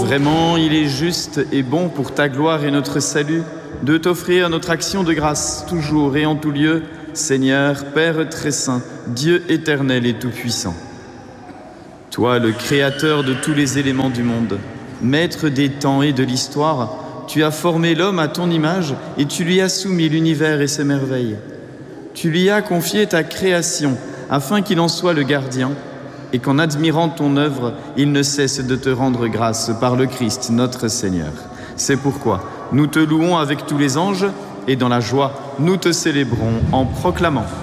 Vraiment, il est juste et bon pour ta gloire et notre salut de t'offrir notre action de grâce, toujours et en tout lieu, Seigneur, Père très saint, Dieu éternel et tout-puissant. Toi, le créateur de tous les éléments du monde, maître des temps et de l'histoire, tu as formé l'homme à ton image et tu lui as soumis l'univers et ses merveilles. Tu lui as confié ta création afin qu'il en soit le gardien et qu'en admirant ton œuvre, il ne cesse de te rendre grâce par le Christ, notre Seigneur. C'est pourquoi nous te louons avec tous les anges et dans la joie, nous te célébrons en proclamant.